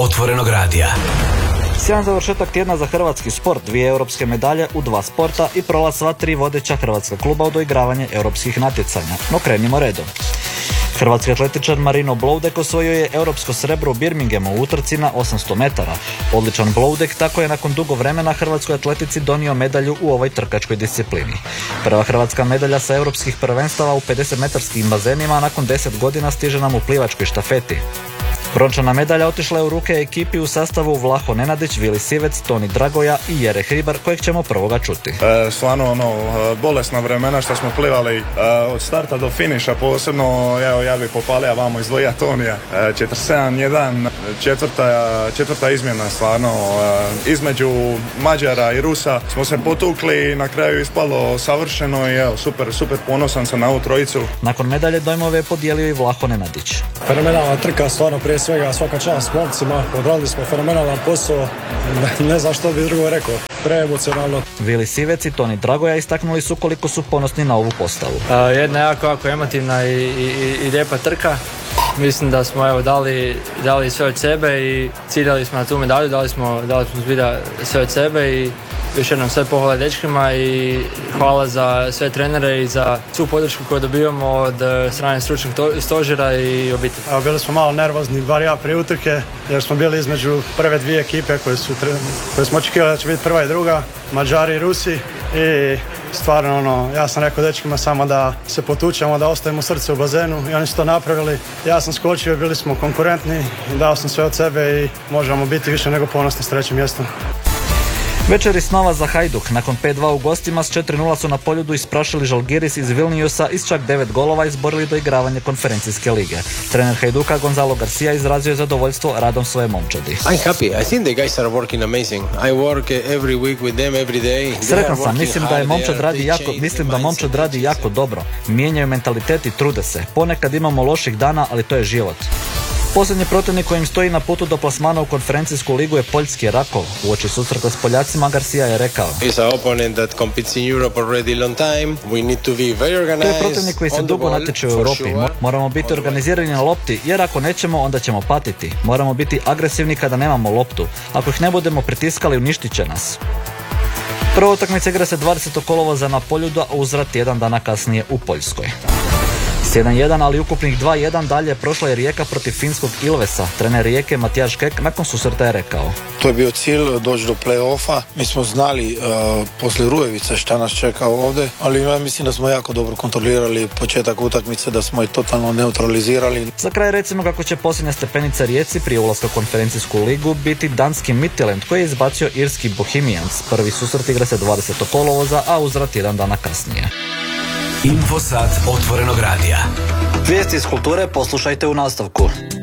Otvorenog radija. Sjajan završetak tjedna za hrvatski sport, 2 europske medalje u 2 sporta i prolaz sva 3 vodeća hrvatska kluba u doigravanje europskih natjecanja. No krenimo redom. Hrvatski atletičar Marino Bloudek osvojio je europsko srebro u Birminghamu u utrci na 800 metara. Odličan Bloudek tako je nakon dugo vremena hrvatskoj atletici donio medalju u ovoj trkačkoj disciplini. Prva hrvatska medalja sa europskih prvenstava u 50-metarskim bazenima nakon 10 godina stiže nam u plivačkoj štafeti. Brončana medalja otišla je u ruke ekipi u sastavu Vlaho Nenadić, Vili Sivec, Toni Dragoja i Jere Hribar, kojeg ćemo prvoga čuti. Stvarno bolesna vremena što smo plivali od starta do finiša, posebno ja bih popalio vamo izdvojio Tonija. 47-1, četvrta izmjena stvarno. Između Mađara i Rusa smo se potukli i na kraju ispalo savršeno i super ponosan sam na ovu trojicu. Nakon medalje dojmove je podijelio i Vlaho Nenadić. Fenomenalna trka, stvarno prije svega svaka čast momcima, odradili smo fenomenalan posao, ne znam što bi drugo rekao, preemocionalno. Vili Sivec i Toni Dragoja istaknuli su koliko su ponosni na ovu postavu. Jedna jako emotivna i lijepa trka. Mislim da smo dali sve od sebe i ciljali smo na tu medalju, dali smo zbilja sve od sebe i još jednom sve pohvale dečkima i hvala za sve trenere i za svu podršku koju dobivamo od strane stručnog stožera i obitelji. Bili smo malo nervozni bar ja prije utrke jer smo bili između prve dvije ekipe koje smo očekivali da će biti prva i druga, Mađari i Rusi, i stvarno ja sam rekao dečkima samo da se potučemo, da ostavimo srce u bazenu i oni su to napravili. Ja sam skočio, bili smo konkurentni, dao sam sve od sebe i možemo biti više nego ponosni s trećim mjestom. Večeri snova za Hajduk. Nakon 5-2 u gostima s 4-0 su na Poljudu isprašili Žalgiris iz Vilniusa i s čak 9 golova izborili doigravanje konferencijske lige. Trener Hajduka Gonzalo Garcia izrazio je zadovoljstvo radom svoje momčadi. I'm happy. I think the guys are working amazing. I work every week with them every day. Sretan sam, mislim da momčad radi jako dobro. Mijenjaju mentalitet i trude se. Ponekad imamo loših dana, ali to je život. Posljednji protivnik kojim stoji na putu do plasmana u konferencijsku ligu je poljski Rakov. Uoči susreta s Poljacima Garcia je rekao: To je protivnik koji se dugo natječe u Europi. Moramo biti organizirani na lopti, jer ako nećemo, onda ćemo patiti. Moramo biti agresivni kada nemamo loptu. Ako ih ne budemo pritiskali, uništit će nas. Prva utakmica igra se 20. kolovoza na Poljudu, a uzvrat tjedan dana kasnije u Poljskoj. S 1-1, ali ukupnih 2-1 dalje prošla je Rijeka protiv finskog Ilvesa. Trener Rijeke Matijaš Kek nakon susreta je rekao: To je bio cilj, doći do play-offa. Mi smo znali poslije Rujevice šta nas čeka ovdje, ali ja mislim da smo jako dobro kontrolirali početak utakmice, da smo i totalno neutralizirali. Za kraj recimo kako će posljednja stepenica Rijeci prije ulaska u konferencijsku ligu biti danski Midtjylland koji je izbacio irski Bohemians. Prvi susret igra se 20. kolovoza, a uzvrat 1 dana kasnije. Infosat Otvorenog radija. Vijesti iz kulture poslušajte u nastavku.